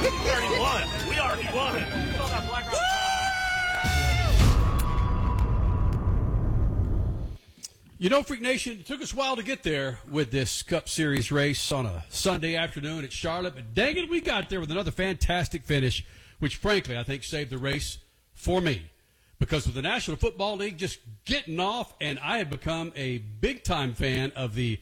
We already won. You know, Freak Nation, it took us a while to get there with this Cup Series race on a Sunday afternoon at Charlotte, but dang it, we got there with another fantastic finish, which frankly I think saved the race for me. Because with the National Football League just getting off, and I have become a big-time fan of the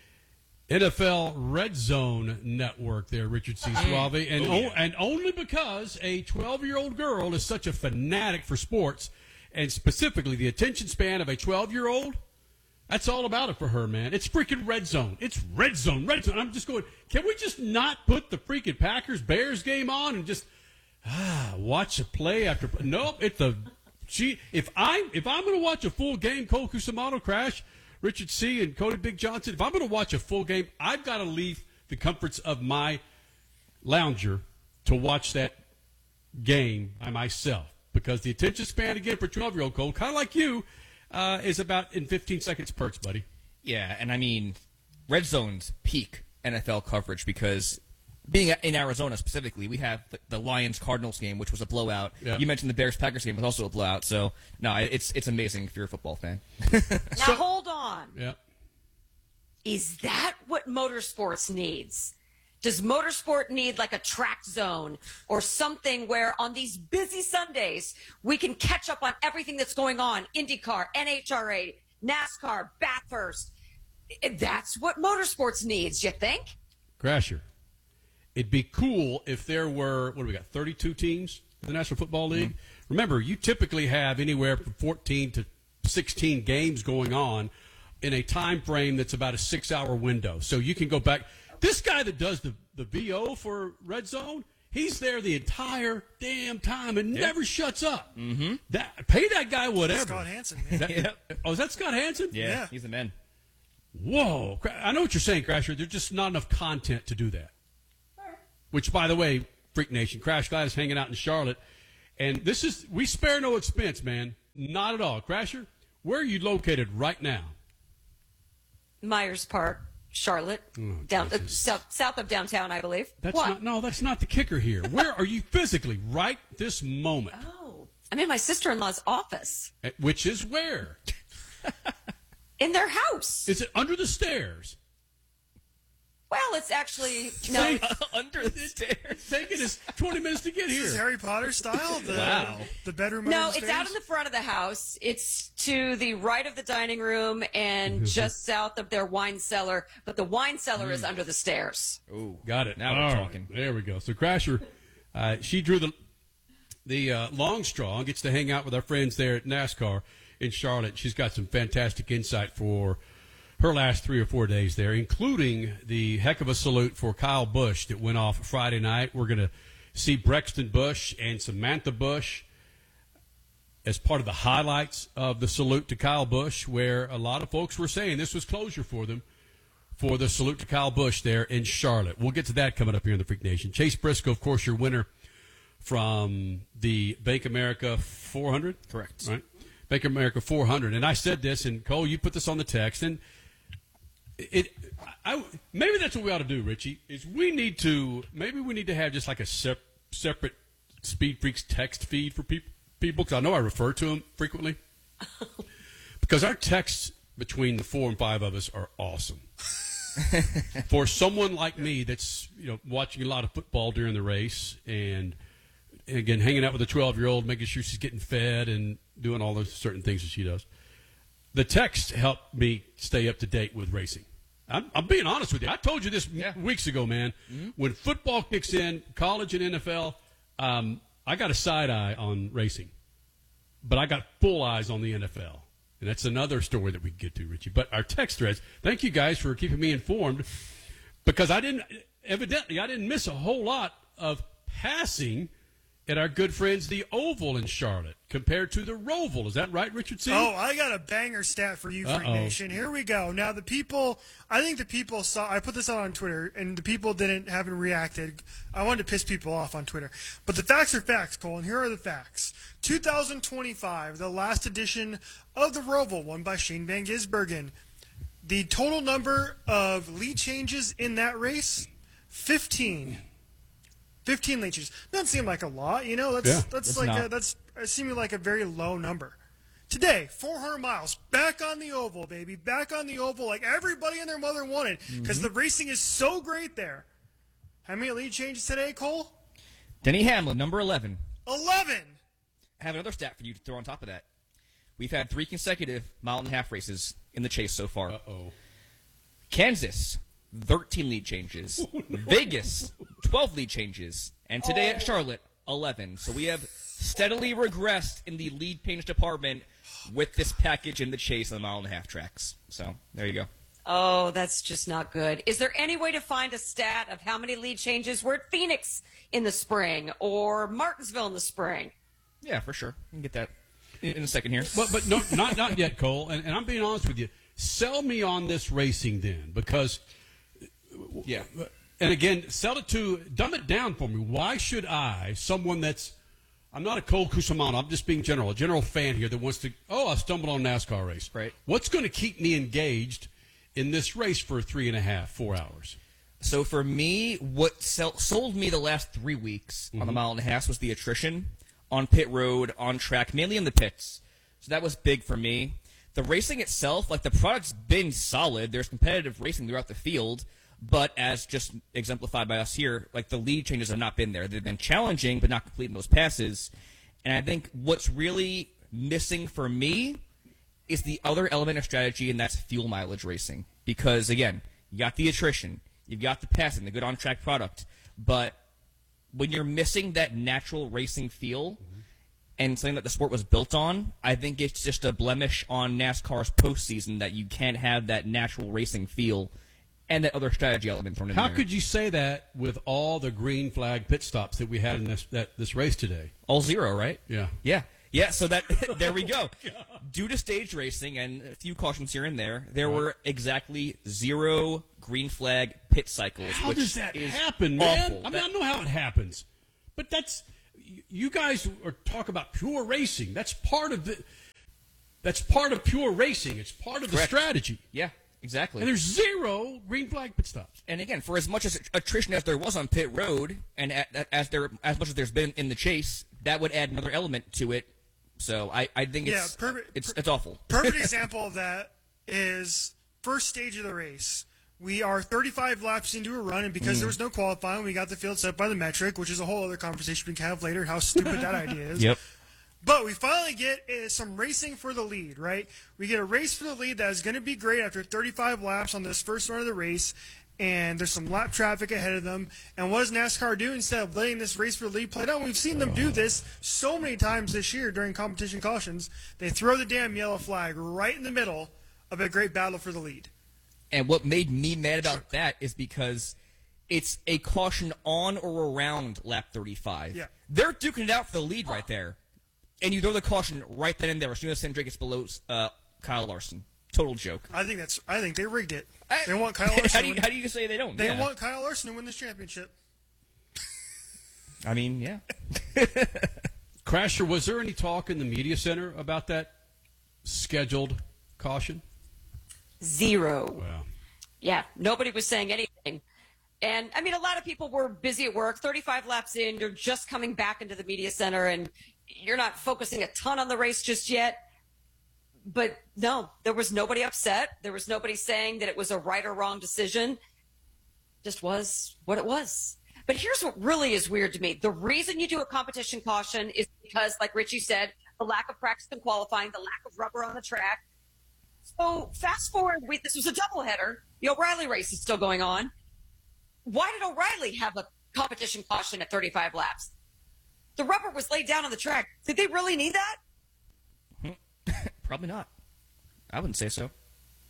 NFL Red Zone Network there, Richard C. Suave, and only because a 12-year-old girl is such a fanatic for sports, and specifically the attention span of a 12-year-old, that's all about it for her, man. It's freaking Red Zone. It's Red Zone, Red Zone. I'm just going, can we just not put the freaking Packers-Bears game on and just watch a play after play? Nope, it's a... If I'm going to watch a full game, Cole Cusimano, Crash, Richard C., and Cody Big Johnson, if I'm going to watch a full game, I've got to leave the comforts of my lounger to watch that game by myself. Because the attention span, again, for 12-year-old Cole, kind of like you, is about in 15 seconds perks, buddy. Yeah, and I mean, Red Zone's peak NFL coverage because being in Arizona specifically, we have the Lions-Cardinals game, which was a blowout. Yeah. You mentioned the Bears-Packers game was also a blowout. So, no, it's amazing if you're a football fan. Now, hold on. Yeah. Is that what motorsports needs? Does motorsport need like a track zone or something where on these busy Sundays we can catch up on everything that's going on? IndyCar, NHRA, NASCAR, Bathurst. That's what motorsports needs, you think? Crasher, it'd be cool if there were, what do we got, 32 teams in the National Football League? Mm-hmm. Remember, you typically have anywhere from 14 to 16 games going on in a time frame that's about a 6-hour window. So you can go back. This guy that does the VO for Red Zone, he's there the entire damn time and never shuts up. Mm-hmm. Pay that guy whatever. Scott Hansen, man. Oh, is that Scott Hansen? Yeah, he's the man. Whoa. I know what you're saying, Crasher. There's just not enough content to do that. Which, by the way, Freak Nation, Crash Glad is hanging out in Charlotte. And this is, we spare no expense, man. Not at all. Crasher, where are you located right now? Myers Park, Charlotte, south of downtown, I believe. That's not the kicker here. Where are you physically right this moment? Oh, I'm in my sister-in-law's office. Which is where? In their house. Is it under the stairs? Well, it's actually no. Under the stairs. Taking us 20 minutes to get here. This is Harry Potter style. The bedroom. No, under the it's out in the front of the house. It's to the right of the dining room and just south of their wine cellar. But the wine cellar is under the stairs. Oh, got it. Now we're talking. There we go. So Crasher, she drew the long straw and gets to hang out with our friends there at NASCAR in Charlotte. She's got some fantastic insight for her last 3 or 4 days there, including the heck of a salute for Kyle Busch that went off Friday night. We're going to see Brexton Busch and Samantha Busch as part of the highlights of the salute to Kyle Busch, where a lot of folks were saying this was closure for them for the salute to Kyle Busch there in Charlotte. We'll get to that coming up here in the Freak Nation. Chase Briscoe, of course, your winner from the Bank America 400. Correct. Right? Bank America 400. And I said this, and Cole, you put this on the text, and maybe that's what we ought to do, Richie, is we need to have just like a separate Speed Freaks text feed for people, because I know I refer to them frequently. Because our texts between the 4 and 5 of us are awesome. For someone like me that's watching a lot of football during the race and again hanging out with a 12-year-old, making sure she's getting fed and doing all those certain things that she does, the text helped me stay up to date with racing. I'm being honest with you. I told you this weeks ago, man. Mm-hmm. When football kicks in, college and NFL, I got a side eye on racing, but I got full eyes on the NFL. And that's another story that we can get to, Richie. But our text threads, thank you guys for keeping me informed, because I didn't miss a whole lot of passing at our good friends, the Oval in Charlotte, compared to the Roval. Is that right, Richard C.? Oh, I got a banger stat for you, Freak Nation. Here we go. Now, I think the people saw, I put this out on Twitter, and the people haven't reacted. I wanted to piss people off on Twitter. But the facts are facts, Cole, and here are the facts. 2025, the last edition of the Roval, won by Shane Van Gisbergen. The total number of lead changes in that race, 15. 15 lead changes. Doesn't seem like a lot, you know. That's seeming like a very low number. Today, 400 miles, back on the oval, baby, back on the oval, like everybody and their mother wanted, because the racing is so great there. How many lead changes today, Cole? Denny Hamlin, number 11. 11. I have another stat for you to throw on top of that. We've had 3 consecutive mile-and-a-half races in the chase so far. Uh-oh. Kansas, 13 lead changes. Vegas, 12 lead changes. And today at Charlotte, 11. So we have steadily regressed in the lead change department with this package in the chase on the mile-and-a-half tracks. So there you go. Oh, that's just not good. Is there any way to find a stat of how many lead changes were at Phoenix in the spring or Martinsville in the spring? Yeah, for sure. We can get that in a second here. But no, not yet, Cole. And I'm being honest with you. Sell me on this racing then, because Yeah. and again, dumb it down for me. Why should someone I'm not a Cole Cusimano, I'm just being a general fan here that wants to, I stumbled on a NASCAR race. Right. What's going to keep me engaged in this race for 3.5, 4 hours? So for me, what sold me the last 3 weeks on the mile-and-a-half was the attrition on pit road, on track, mainly in the pits. So that was big for me. The racing itself, like the product's been solid. There's competitive racing throughout the field, but as just exemplified by us here, like the lead changes have not been there. They've been challenging, but not completing those passes. And I think what's really missing for me is the other element of strategy, and that's fuel mileage racing. Because again, you got the attrition, you've got the passing, the good on-track product, but when you're missing that natural racing feel and something that the sport was built on, I think it's just a blemish on NASCAR's postseason that you can't have that natural racing feel and that other strategy element thrown in there. How could you say that with all the green flag pit stops that we had in this race today? All 0, right? Yeah. Yeah, so that there we go. Due to stage racing and a few cautions here and there were exactly 0 green flag pit cycles. How which does that is happen, man? awful. I mean, I know how it happens, but you guys talk about pure racing. That's part of pure racing. It's part of the Correct. strategy. Yeah, exactly. And there's 0 green flag pit stops. And again, for as much as attrition as there was on pit road, and as much as there's been in the chase, that would add another element to it. So I think it's awful. Perfect example of that is first stage of the race. We are 35 laps into a run, and because there was no qualifying, we got the field set by the metric, which is a whole other conversation we can have later, how stupid that idea is. Yep. But we finally get some racing for the lead, right? We get a race for the lead that is going to be great after 35 laps on this first run of the race, and there's some lap traffic ahead of them. And what does NASCAR do instead of letting this race for the lead play out? We've seen them do this so many times this year during competition cautions. They throw the damn yellow flag right in the middle of a great battle for the lead. And what made me mad about that is because it's a caution on or around lap 35. Yeah. They're duking it out for the lead right there. And you throw the caution right then and there as soon as Hendrick gets below Kyle Larson. Total joke. I think they rigged it. They want Kyle Larson. How do you say they don't? They want Kyle Larson to win this championship. I mean, yeah. Crasher, was there any talk in the media center about that scheduled caution? 0. Wow. Yeah, nobody was saying anything. And, I mean, a lot of people were busy at work. 35 laps in, you're just coming back into the media center, and you're not focusing a ton on the race just yet. But, no, there was nobody upset. There was nobody saying that it was a right or wrong decision. Just was what it was. But here's what really is weird to me. The reason you do a competition caution is because, like Richie said, the lack of practice in qualifying, the lack of rubber on the track. So fast forward, this was a doubleheader. The O'Reilly race is still going on. Why did O'Reilly have a competition caution at 35 laps? The rubber was laid down on the track. Did they really need that? Probably not. I wouldn't say so.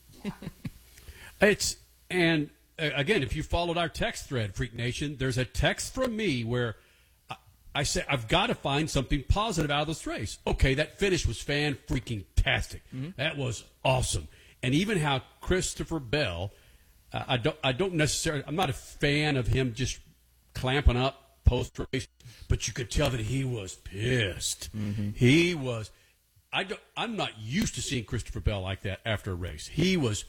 And again, if you followed our text thread, Freak Nation, there's a text from me where I say I've got to find something positive out of this race. Okay, that finish was fan-freaking-tastic. That was awesome. And even how Christopher Bell, I don't necessarily, I'm not a fan of him just clamping up post-race, but you could tell that he was pissed. He was. I'm not used to seeing Christopher Bell like that after a race. He was.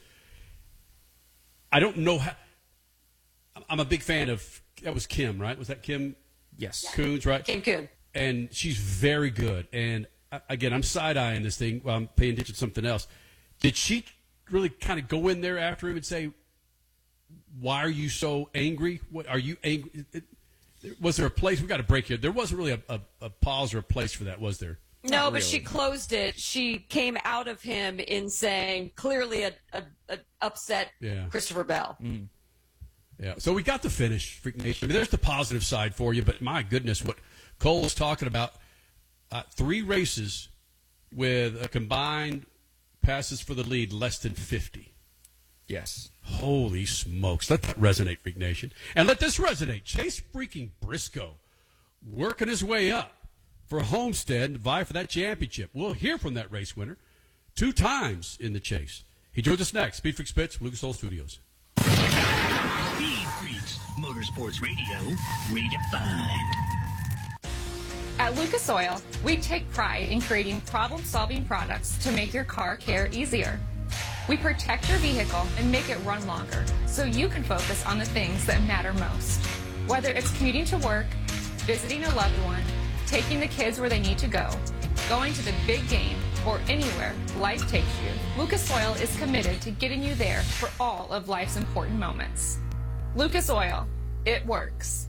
I don't know how. I'm a big fan of. That was Kim, right? Was that Kim? Yes. Coons, right? Kim Coon. And she's very good. And again, I'm side-eyeing this thing while I'm paying attention to something else. Did she really kind of go in there after him and say, why are you so angry? What are you angry? Was there a place? We got to break here. There wasn't really a pause or a place for that, was there? No, but really. she closed it. She came out of him in saying clearly a upset Christopher Bell. Mm. Yeah. So we got the finish, Freak Nation. I mean, there's the positive side for you, but my goodness, what Cole was talking about, 3 races with a combined passes for the lead less than 50. Yes. Holy smokes. Let that resonate, Freak Nation. And let this resonate. Chase freaking Briscoe working his way up for Homestead and vie for that championship. We'll hear from that race winner 2 times in the chase. He joins us next. Speed Freak Spitz, Lucas Oil Studios. Speed Freaks, Motorsports Radio, redefined. At Lucas Oil, we take pride in creating problem-solving products to make your car care easier. We protect your vehicle and make it run longer so you can focus on the things that matter most. Whether it's commuting to work, visiting a loved one, taking the kids where they need to go, going to the big game, or anywhere life takes you, Lucas Oil is committed to getting you there for all of life's important moments. Lucas Oil, it works.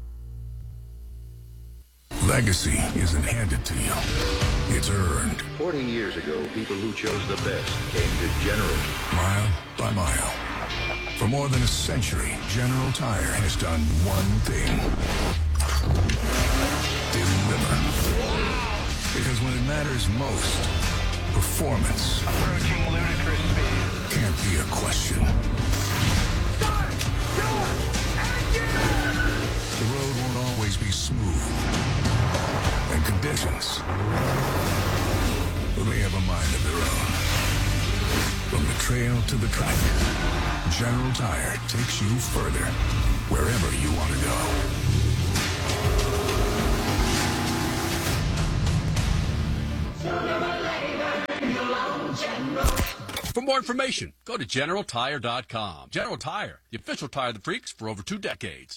Legacy isn't handed to you. It's earned. 40 years ago, people who chose the best came to General. Mile by mile. For more than a century, General Tire has done one thing. Deliver. Because when it matters most, performance Approaching ludicrous speed. can't be a question. The road won't always be smooth. And conditions, well, they have a mind of their own. From the trail to the track, General Tire takes you further, wherever you want to go. For more information, go to GeneralTire.com. General Tire, the official tire of the freaks for over 2 decades.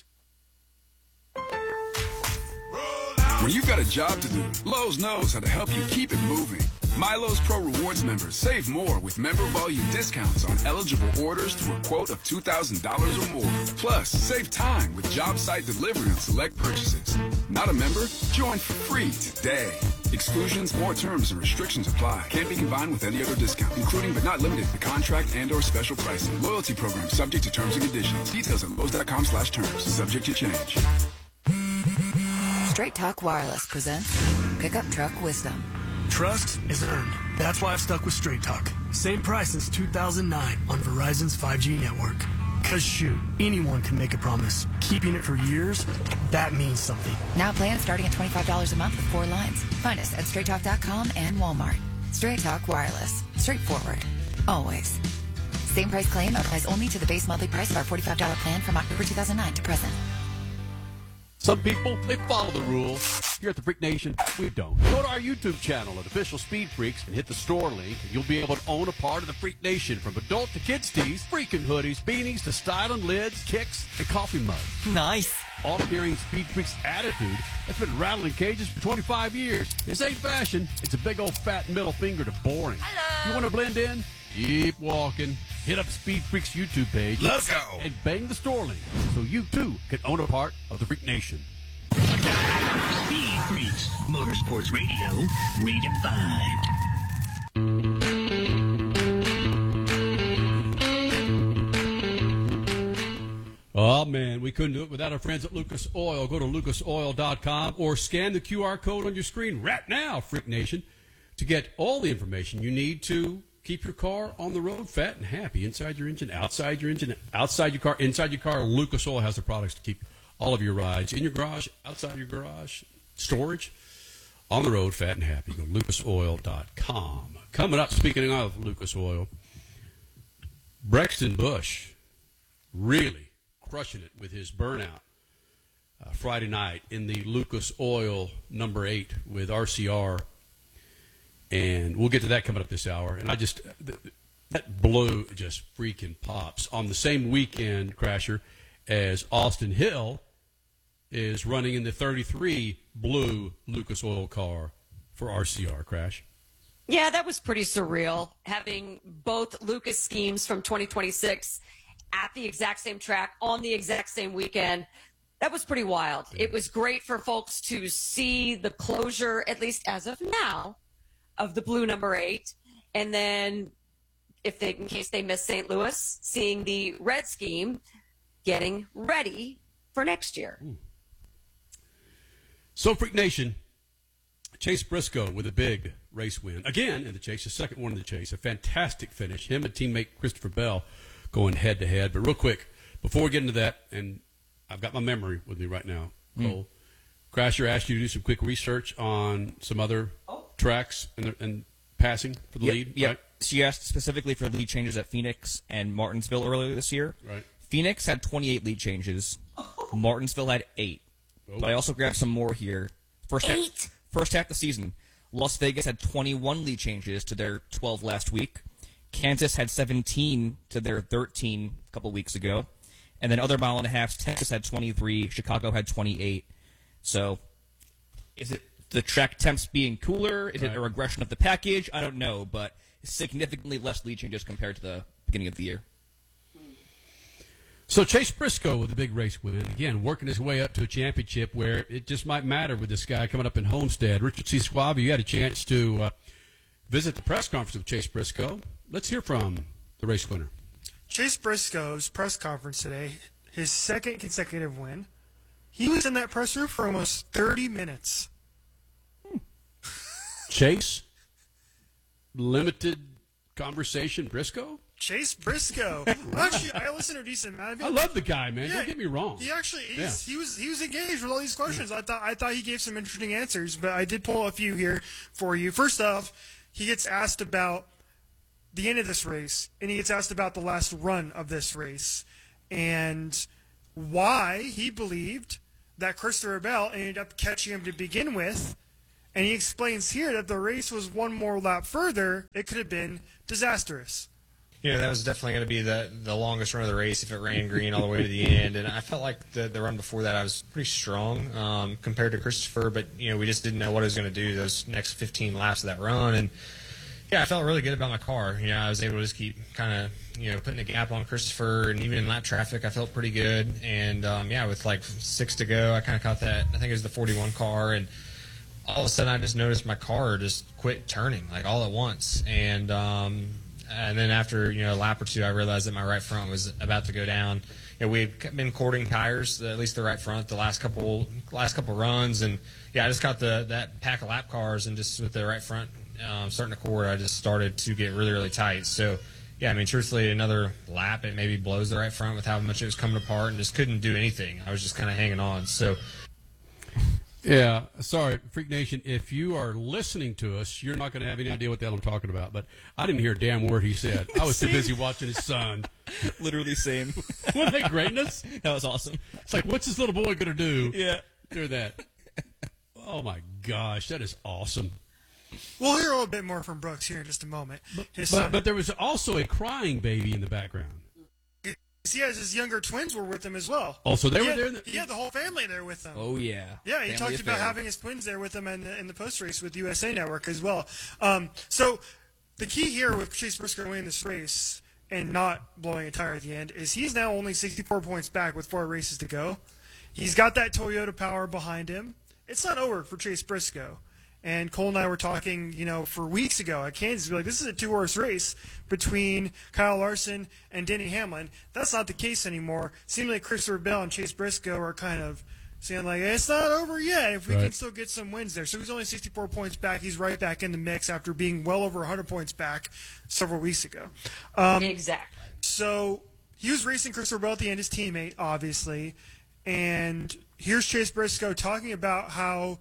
When you've got a job to do, Lowe's knows how to help you keep it moving. My Lowe's Pro Rewards members save more with member volume discounts on eligible orders through a quote of $2,000 or more. Plus, save time with job site delivery on select purchases. Not a member? Join for free today. Exclusions, more terms, and restrictions apply. Can't be combined with any other discount, including but not limited to contract and or special pricing. Loyalty program subject to terms and conditions. Details at Lowe's.com/terms. Subject to change. Straight Talk Wireless presents Pickup Truck Wisdom. Trust is earned. That's why I've stuck with Straight Talk. Same price since 2009 on Verizon's 5G network. Cause shoot, anyone can make a promise. Keeping it for years, that means something. Now plans starting at $25 a month with 4 lines. Find us at StraightTalk.com and Walmart. Straight Talk Wireless. Straightforward. Always. Same price claim applies only to the base monthly price of our $45 plan from October 2009 to present. Some people, they follow the rules. Here at the Freak Nation, we don't. Go to our YouTube channel at Official Speed Freaks and hit the store link, and you'll be able to own a part of the Freak Nation, from adult to kids' tees, freaking hoodies, beanies to styling lids, kicks, and coffee mugs. Nice. All carrying Speed Freaks attitude that's been rattling cages for 25 years. This ain't fashion. It's a big old fat middle finger to boring. Hello. You want to blend in? Keep walking. Hit up Speed Freaks YouTube page. Let's go. And bang the store link so you too can own a part of the Freak Nation. Speed Freaks, Motorsports Radio, redefined. Oh, man, we couldn't do it without our friends at Lucas Oil. Go to lucasoil.com or scan the QR code on your screen right now, Freak Nation, to get all the information you need to keep your car on the road fat and happy. Inside your engine, outside your car, inside your car. Lucas Oil has the products to keep all of your rides in your garage, outside your garage, storage, on the road fat and happy. Go to lucasoil.com. Coming up, speaking of Lucas Oil, Brexton Bush really crushing it with his burnout Friday night in the Lucas Oil number 8 with RCR. And we'll get to that coming up this hour. And that blow just freaking pops on the same weekend, Crasher, as Austin Hill is running in the 33 blue Lucas Oil car for RCR, Crash. Yeah, that was pretty surreal, having both Lucas schemes from 2026 at the exact same track on the exact same weekend. That was pretty wild. It was great for folks to see the closure, at least as of now, of the blue number 8. And then, in case they miss St. Louis, seeing the red scheme getting ready for next year. So, Freak Nation, Chase Briscoe with a big race win. Again, in the chase, the second one in the chase. A fantastic finish. Him and teammate Christopher Bell going head-to-head. But real quick, before we get into that, and I've got my memory with me right now, Cole. Crasher asked you to do some quick research on some other tracks and passing for the lead. Yep. Right? She asked specifically for lead changes at Phoenix and Martinsville earlier this year. Right. Phoenix had 28 lead changes. Martinsville had 8. Oh. But I also grabbed some more here. First half of the season, Las Vegas had 21 lead changes to their 12 last week. Kansas had 17 to their 13 a couple weeks ago. And then other mile and a halves, Texas had 23, Chicago had 28. So is it the track temps being cooler? Is it a regression of the package? I don't know, but significantly less lead changes compared to the beginning of the year. So Chase Briscoe with a big race win. Again, working his way up to a championship where it just might matter with this guy coming up in Homestead. Richard C. Suave, you had a chance to visit the press conference of Chase Briscoe. Let's hear from the race winner. Chase Briscoe's press conference today, his second consecutive win. He was in that press room for almost 30 minutes. Chase? Limited conversation Briscoe? Chase Briscoe. Actually, I listened to a decent amount of it. I love the guy, man. Yeah, Don't get me wrong. He actually he was engaged with all these questions. I thought he gave some interesting answers, but I did pull a few here for you. First off, he gets asked about the end of this race, and he gets asked about the last run of this race and why he believed that Christopher Bell ended up catching him to begin with. And he explains here that the race was one more lap further, it could have been disastrous. You know, that was definitely going to be the longest run of the race if it ran green all the way to the end. And I felt like the run before that I was pretty strong compared to Christopher, but, you know, we just didn't know what he was going to do those next 15 laps of that run. And, yeah, I felt really good about my car. You know, I was able to just keep kind of, you know, putting a gap on Christopher, and even in lap traffic, I felt pretty good. And, yeah, with like 6 to go, I kind of caught that. I think it was the 41 car, and all of a sudden I just noticed my car just quit turning, like, all at once. And then after, you know, a lap or two, I realized that my right front was about to go down. You know, we had been courting tires, at least the right front, the last couple runs. And, yeah, I just caught that pack of lap cars, and just with the right front starting to cord, I just started to get really, really tight. So, yeah, I mean, truthfully, another lap, it maybe blows the right front with how much it was coming apart, and just couldn't do anything. I was just kind of hanging on. So, yeah, sorry, Freak Nation, if you are listening to us, you're not going to have any idea what the hell I'm talking about. But I didn't hear a damn word he said. I was too busy watching his son. Literally same. Wasn't that greatness? That was awesome. It's like, what's this little boy going to do? Yeah. Do that. Oh, my gosh, that is awesome. We'll hear a little bit more from Brooks here in just a moment. But there was also a crying baby in the background. He has his younger twins were with him as well. Oh, so they were there? He had the whole family there with him. Oh, yeah. Yeah, he Family talked about affair. having his twins there with him in the post-race with USA Network as well. So the key here with Chase Briscoe winning this race and not blowing a tire at the end is he's now only 64 points back with 4 races to go. He's got that Toyota power behind him. It's not over for Chase Briscoe. And Cole and I were talking, you know, for weeks ago at Kansas. We're like, this is a 2-horse race between Kyle Larson and Denny Hamlin. That's not the case anymore. Seems like Christopher Bell and Chase Briscoe are kind of saying, like, it's not over yet if we can still get some wins there. So he's only 64 points back. He's right back in the mix after being well over 100 points back several weeks ago. Exactly. So he was racing Christopher Bell at the end, his teammate, obviously. And here's Chase Briscoe talking about how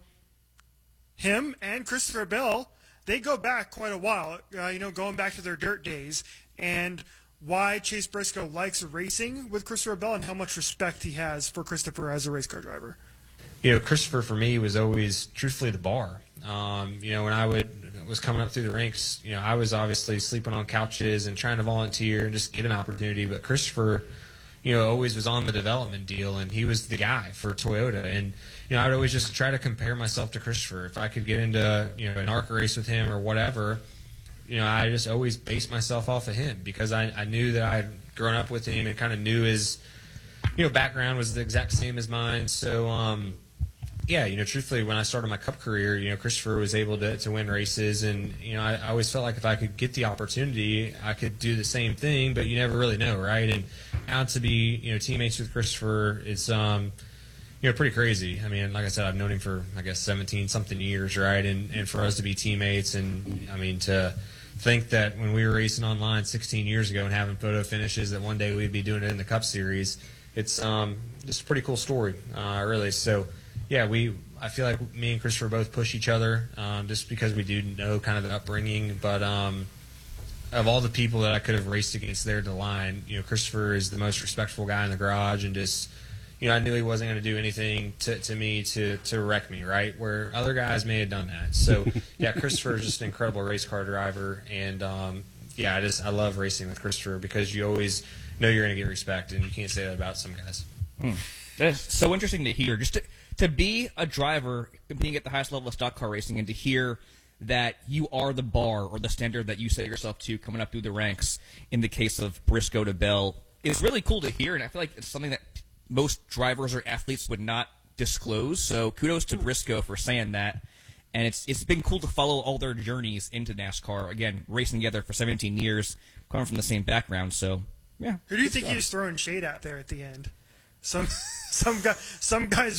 him and Christopher Bell, they go back quite a while, you know, going back to their dirt days, and why Chase Briscoe likes racing with Christopher Bell and how much respect he has for Christopher as a race car driver. You know, Christopher for me was always truthfully the bar. You know, when I was coming up through the ranks, you know, I was obviously sleeping on couches and trying to volunteer and just get an opportunity. But Christopher, always was on the development deal, and he was the guy for Toyota. And I'd always just try to compare myself to Christopher. If I could get into an ARCA race with him or whatever, I just always based myself off of him because I knew that I had grown up with him and kind of knew his background was the exact same as mine. So truthfully, when I started my Cup career, Christopher was able to win races, and I always felt like if I could get the opportunity, I could do the same thing. But you never really know, right? And now to be teammates with Christopher, it's pretty crazy. I mean, like I said, I've known him for 17 something years, right? And for us to be teammates, and I mean to think that when we were racing online 16 years ago and having photo finishes, that one day we'd be doing it in the Cup Series. It's just a pretty cool story, really. So. Yeah, I feel like me and Christopher both push each other just because we do know kind of the upbringing. But of all the people that I could have raced against there to the line, Christopher is the most respectful guy in the garage, and just I knew he wasn't going to do anything to me to wreck me, right? Where other guys may have done that. So yeah, Christopher is just an incredible race car driver, and I love racing with Christopher because you always know you're going to get respect, and you can't say that about some guys. That's so interesting to hear. Just to be a driver competing at the highest level of stock car racing and to hear that you are the bar or the standard that you set yourself to coming up through the ranks in the case of Briscoe to Bell is really cool to hear, and I feel like it's something that most drivers or athletes would not disclose. So kudos to Briscoe for saying that, and it's been cool to follow all their journeys into NASCAR. Again, racing together for 17 years, coming from the same background. So yeah. Who do you think he was throwing shade at there at the end? Some guys.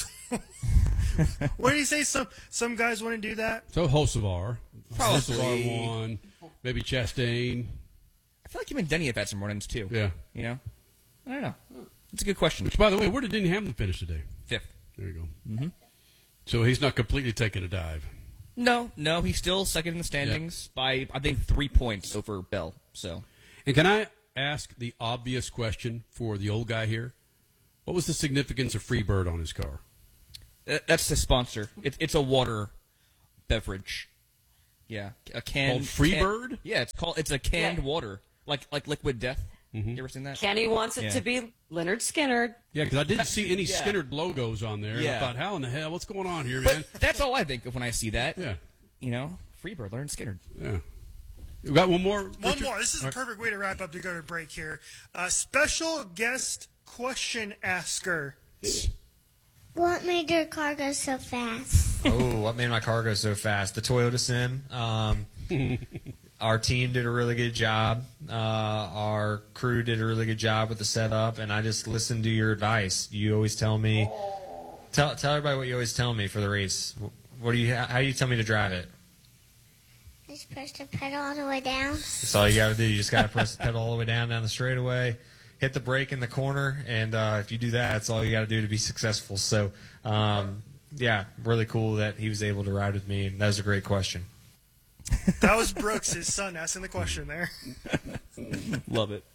What did he say? Some guys want to do that. So Hocevar, Probably. Hocevar won. Maybe Chastain. I feel like him and Denny have had some run-ins too. Yeah. I don't know. It's a good question. Which, by the way, where did Denny Hamlin finish today? 5th. There you go. Mm-hmm. So he's not completely taking a dive. No, he's still second in the standings by I think 3 points over Bell. So. And can I ask the obvious question for the old guy here? What was the significance of Freebird on his car? That's the sponsor. It's a water beverage. Yeah, a can. Called Freebird? Yeah, it's a canned water, like Liquid Death. Mm-hmm. You ever seen that? Kenny wants it to be Leonard Skinner. Yeah, because I didn't see any Skinner logos on there. Yeah. I thought, how in the hell? What's going on here, man? But that's all I think of when I see that. Yeah. Freebird, Leonard Skinner. Yeah. We got one more? One more. This is a perfect way to wrap up to go to break here. Special guest question asker. What made your car go so fast? What made my car go so fast? The Toyota Sim. Our team did a really good job. Our crew did a really good job with the setup, and I just listened to your advice. You always tell me, tell everybody what you always tell me for the race. How do you tell me to drive it? You're supposed to pedal all the way down. That's all you got to do. You just got to press the pedal all the way down the straightaway. Hit the brake in the corner, and if you do that, that's all you got to do to be successful. So, really cool that he was able to ride with me, and that was a great question. That was Brooks, his son, asking the question there. Love it.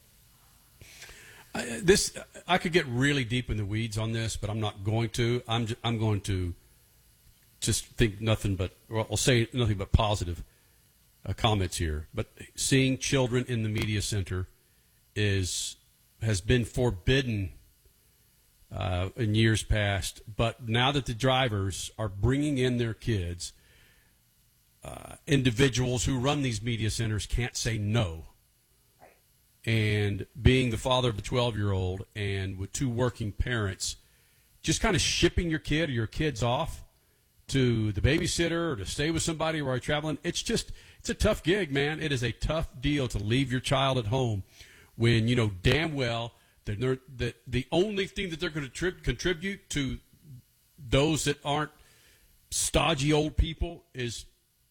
I could get really deep in the weeds on this, but I'm not going to. I'm going to just think nothing but, well, I'll say nothing but positive comments here. But seeing children in the media center has been forbidden in years past, but now that the drivers are bringing in their kids, individuals who run these media centers can't say no. And being the father of a 12-year-old and with two working parents, just kind of shipping your kid or your kids off to the babysitter or to stay with somebody while you're traveling, it's a tough gig, man. It is a tough deal to leave your child at home when you know damn well that the only thing that they're going to contribute to those that aren't stodgy old people is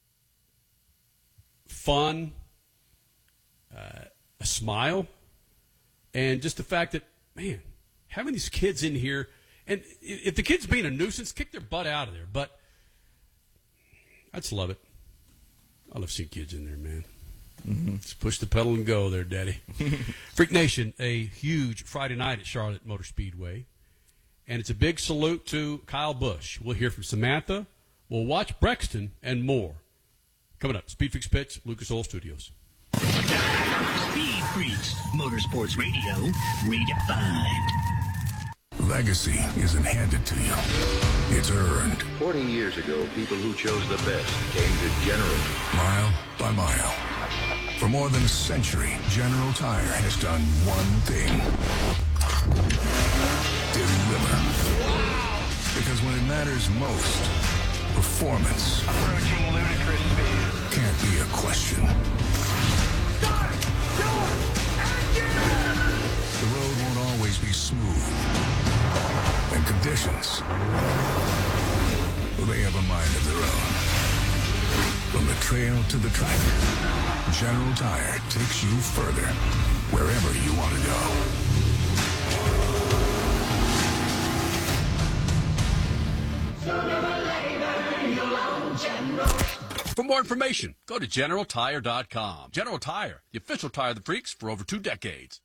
fun, a smile, and just the fact that, man, having these kids in here, and if the kids being a nuisance, kick their butt out of there. But I just love it. I love seeing kids in there, man. Mm-hmm. Just push the pedal and go there, Daddy. Freak Nation, a huge Friday night at Charlotte Motor Speedway. And it's a big salute to Kyle Busch. We'll hear from Samantha. We'll watch Brexton and more. Coming up, Speed Fix Pits, Lucas Oil Studios. Speed Freaks, Motorsports Radio, redefined. Legacy isn't handed to you. It's earned. 40 years ago, people who chose the best came to General. Mile by mile. For more than a century, General Tire has done one thing. Deliver. Because when it matters most, performance approaching ludicrous speed can't be a question. The road won't always be smooth. And conditions, well, they have a mind of their own. From the trail to the track, General Tire takes you further, wherever you want to go. For more information, go to GeneralTire.com. General Tire, the official tire of the freaks for over 2 decades.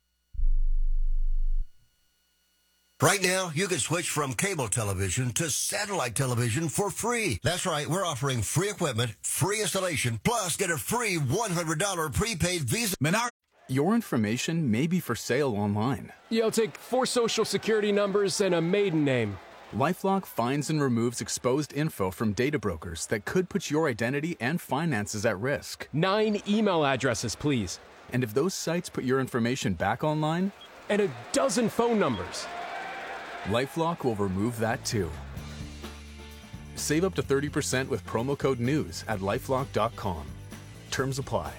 Right now, you can switch from cable television to satellite television for free. That's right, we're offering free equipment, free installation, plus get a free $100 prepaid Visa. Your information may be for sale online. Yeah, I'll take 4 social security numbers and a maiden name. LifeLock finds and removes exposed info from data brokers that could put your identity and finances at risk. 9 email addresses, please. And if those sites put your information back online? And a dozen phone numbers. LifeLock will remove that too. Save up to 30% with promo code NEWS at LifeLock.com. Terms apply.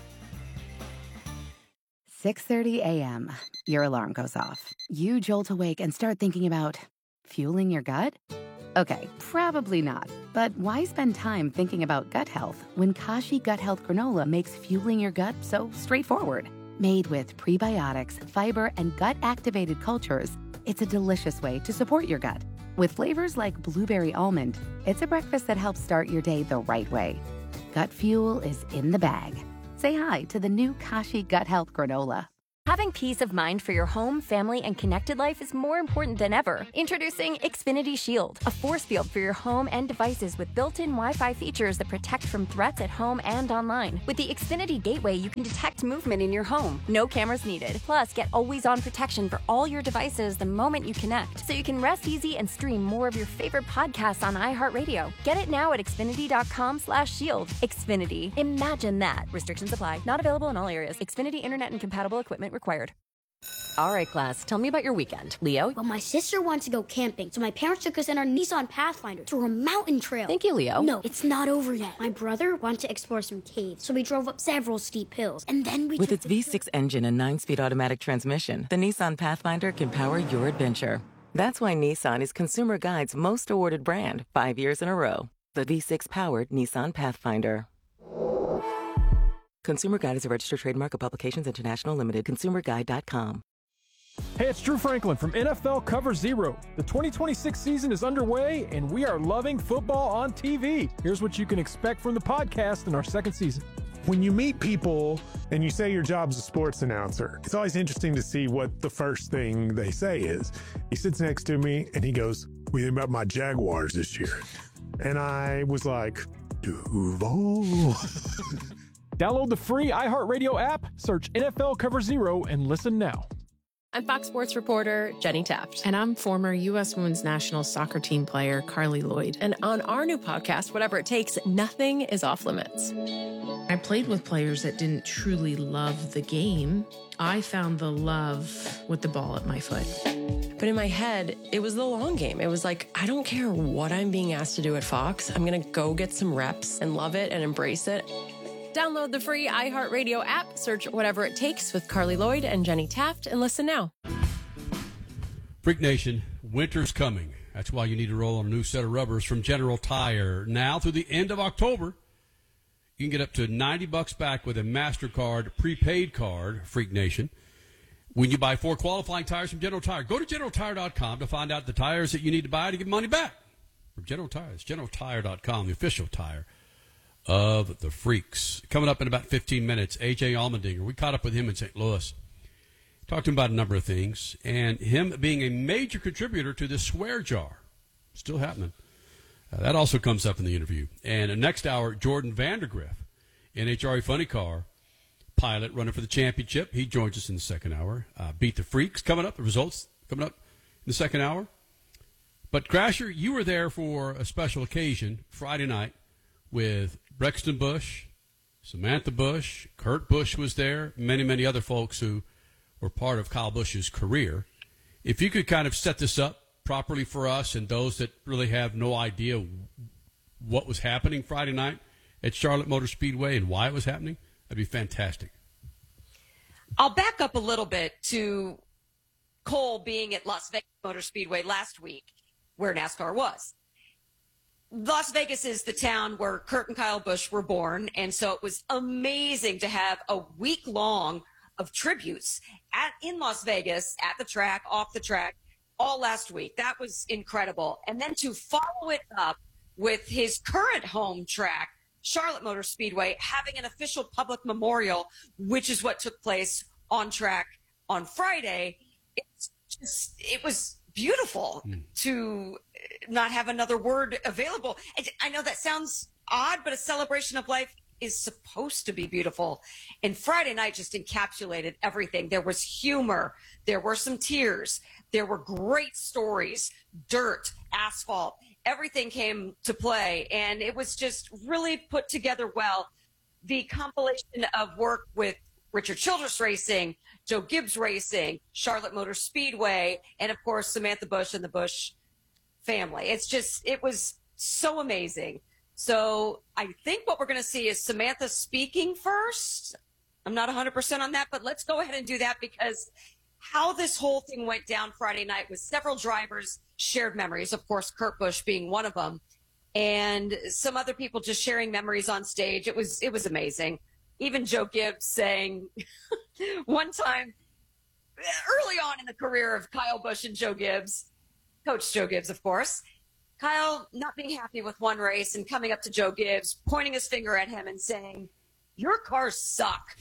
6:30 a.m. Your alarm goes off. You jolt awake and start thinking about fueling your gut? Okay, probably not. But why spend time thinking about gut health when Kashi Gut Health Granola makes fueling your gut so straightforward? Made with prebiotics, fiber, and gut-activated cultures, it's a delicious way to support your gut. With flavors like blueberry almond, it's a breakfast that helps start your day the right way. Gut fuel is in the bag. Say hi to the new Kashi Gut Health Granola. Having peace of mind for your home, family, and connected life is more important than ever. Introducing Xfinity Shield, a force field for your home and devices with built-in Wi-Fi features that protect from threats at home and online. With the Xfinity Gateway, you can detect movement in your home. No cameras needed. Plus, get always-on protection for all your devices the moment you connect, so you can rest easy and stream more of your favorite podcasts on iHeartRadio. Get it now at Xfinity.com/shield. Xfinity. Imagine that. Restrictions apply. Not available in all areas. Xfinity Internet and compatible equipment required. All right, class, tell me about your weekend. Leo? Well, my sister wants to go camping, so my parents took us in our Nissan Pathfinder through a mountain trail. Thank you, Leo. No, it's not over yet. My brother wanted to explore some caves, so we drove up several steep hills, and then we With its V6 engine and 9-speed automatic transmission, the Nissan Pathfinder can power your adventure. That's why Nissan is Consumer Guide's most awarded brand 5 years in a row. The V6-powered Nissan Pathfinder. Consumer Guide is a registered trademark of Publications International Limited. ConsumerGuide.com. Hey, it's Drew Franklin from NFL Cover Zero. The 2026 season is underway, and we are loving football on TV. Here's what you can expect from the podcast in our second season. When you meet people and you say your job's a sports announcer, it's always interesting to see what the first thing they say is. He sits next to me and he goes, "What do you think about my Jaguars this year?" And I was like, Duval. Download the free iHeartRadio app, search NFL Cover Zero, and listen now. I'm Fox Sports reporter Jenny Taft. And I'm former U.S. Women's National Soccer Team player Carly Lloyd. And on our new podcast, Whatever It Takes, nothing is off limits. I played with players that didn't truly love the game. I found the love with the ball at my foot. But in my head, it was the long game. It was like, I don't care what I'm being asked to do at Fox. I'm going to go get some reps and love it and embrace it. Download the free iHeartRadio app, search Whatever It Takes with Carly Lloyd and Jenny Taft, and listen now. Freak Nation, winter's coming. That's why you need to roll on a new set of rubbers from General Tire. Now through the end of October, you can get up to $90 back with a MasterCard prepaid card, Freak Nation, when you buy 4 qualifying tires from General Tire. Go to GeneralTire.com to find out the tires that you need to buy to get money back from General Tire. It's GeneralTire.com, the official tire of the freaks. Coming up in about 15 minutes, A.J. Allmendinger. We caught up with him in St. Louis. Talked to him about a number of things, and him being a major contributor to the swear jar. Still happening. That also comes up in the interview. And next hour, Jordan Vandergriff, NHRA Funny Car, pilot running for the championship. He joins us in the second hour. Beat the Freaks coming up, the results coming up in the second hour. But, Crasher, you were there for a special occasion Friday night with Brexton Bush, Samantha Bush, Kurt Busch was there, many, many other folks who were part of Kyle Busch's career. If you could kind of set this up properly for us and those that really have no idea what was happening Friday night at Charlotte Motor Speedway and why it was happening, that'd be fantastic. I'll back up a little bit to Cole being at Las Vegas Motor Speedway last week, where NASCAR was. Las Vegas is the town where Kurt and Kyle Busch were born, and so it was amazing to have a week long of tributes in Las Vegas, at the track, off the track, all last week. That was incredible. And then to follow it up with his current home track, Charlotte Motor Speedway, having an official public memorial, which is what took place on track on Friday. It was beautiful to not have another word available. I know that sounds odd, but a celebration of life is supposed to be beautiful. And Friday night just encapsulated everything. There was humor. There were some tears. There were great stories, dirt, asphalt. Everything came to play, and it was just really put together well. The compilation of work with Richard Childress Racing, Joe Gibbs Racing, Charlotte Motor Speedway, and, of course, Samantha Busch and the Busch family. It was so amazing. So I think what we're going to see is Samantha speaking first. I'm not 100% on that, but let's go ahead and do that, because how this whole thing went down Friday night with several drivers shared memories, of course, Kurt Busch being one of them, and some other people just sharing memories on stage. It was amazing. Even Joe Gibbs saying one time early on in the career of Kyle Busch and Joe Gibbs, Coach Joe Gibbs, of course, Kyle not being happy with one race and coming up to Joe Gibbs, pointing his finger at him and saying, "Your cars suck."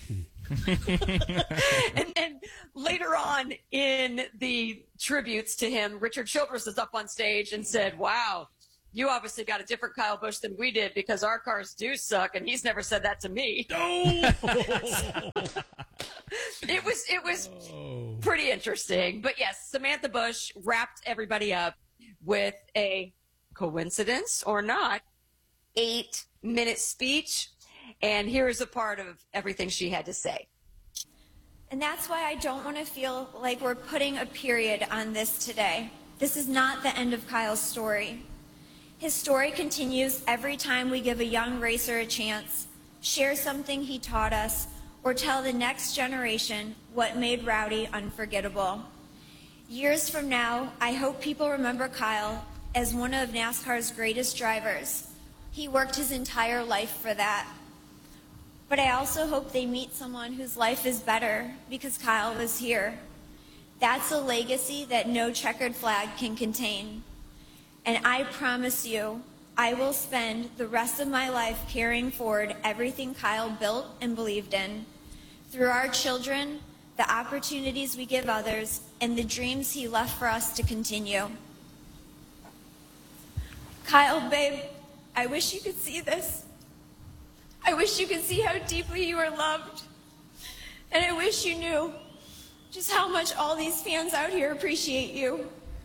and later on in the tributes to him, Richard Childress is up on stage and said, "Wow, you obviously got a different Kyle Busch than we did, because our cars do suck." And he's never said that to me. It was pretty interesting. But yes, Samantha Busch wrapped everybody up with a, coincidence or not, 8-minute speech. And here's a part of everything she had to say. And that's why I don't want to feel like we're putting a period on this today. This is not the end of Kyle's story. His story continues every time we give a young racer a chance, share something he taught us, or tell the next generation what made Rowdy unforgettable. Years from now, I hope people remember Kyle as one of NASCAR's greatest drivers. He worked his entire life for that. But I also hope they meet someone whose life is better because Kyle was here. That's a legacy that no checkered flag can contain. And I promise you, I will spend the rest of my life carrying forward everything Kyle built and believed in. Through our children, the opportunities we give others, and the dreams he left for us to continue. Kyle, babe, I wish you could see this. I wish you could see how deeply you are loved. And I wish you knew just how much all these fans out here appreciate you.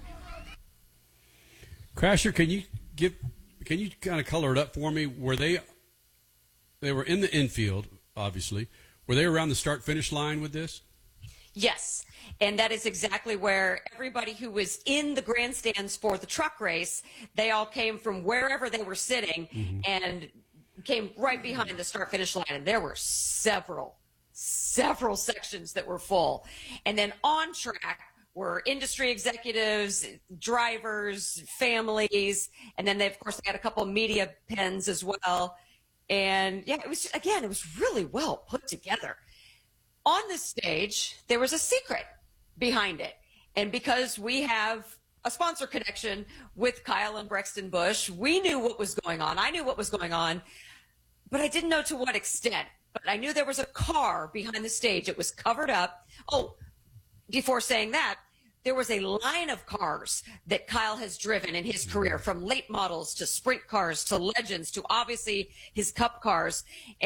Crasher, can you kind of color it up for me? Were they were in the infield, obviously. Were they around the start-finish line with this? Yes, and that is exactly where everybody who was in the grandstands for the truck race, they all came from wherever they were sitting and came right behind the start-finish line, and there were several sections that were full. And then on track were industry executives, drivers, families, and then they, of course, had a couple of media pens as well. And yeah, it was really well put together. On the stage, there was a secret behind it. And because we have a sponsor connection with Kyle and Brexton Busch, we knew what was going on. I knew what was going on, but I didn't know to what extent. But I knew there was a car behind the stage. It was covered up. Oh, before saying that, there was a line of cars that Kyle has driven in his career, from late models to sprint cars to legends to obviously his cup cars. And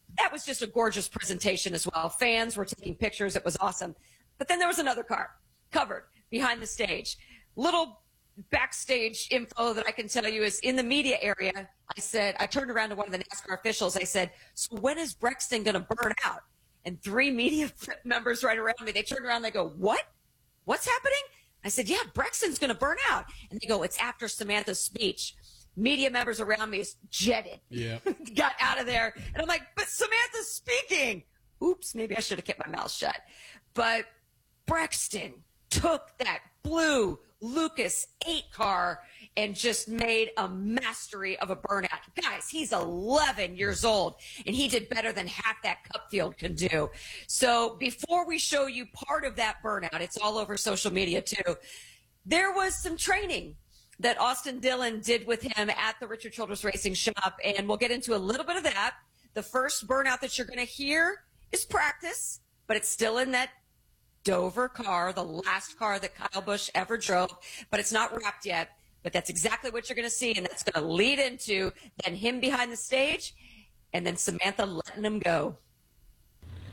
that was just a gorgeous presentation as well. Fans were taking pictures. It was awesome. But then there was another car covered behind the stage. Little backstage info that I can tell you is in the media area. I turned around to one of the NASCAR officials. I said, so when is Brexton going to burn out? And 3 media members right around me, they turned around, they go, what? What's happening? I said, yeah, Brexton's going to burn out. And they go, it's after Samantha's speech. Media members around me is jetted. Yeah. Got out of there. And I'm like, but Samantha's speaking. Oops, maybe I should have kept my mouth shut. But Brexton took that blue Lucas 8 car and just made a mastery of a burnout. Guys, he's 11 years old, and he did better than half that Cup field can do. So before we show you part of that burnout, it's all over social media too, there was some training that Austin Dillon did with him at the Richard Childress Racing Shop, and we'll get into a little bit of that. The first burnout that you're going to hear is practice, but it's still in that Dover car, the last car that Kyle Busch ever drove, but it's not wrapped yet. But that's exactly what you're going to see, and that's going to lead into then him behind the stage and then Samantha letting him go.